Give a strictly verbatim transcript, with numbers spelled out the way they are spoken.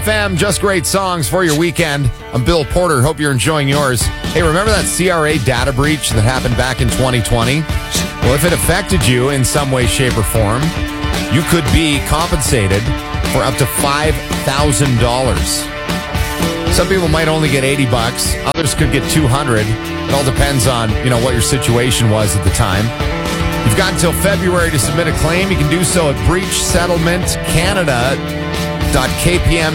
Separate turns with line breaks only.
Fam, just great songs for your weekend. I'm Bill Porter. Hope you're enjoying yours. Hey, remember that C R A data breach that happened back in twenty twenty? Well, if it affected you in some way, shape, or form, you could be compensated for up to five thousand dollars. Some people might only get eighty bucks. Others could get two hundred. It all depends on, you know, what your situation was at the time. You've got until February to submit a claim. You can do so at breach settlement canada dot k p m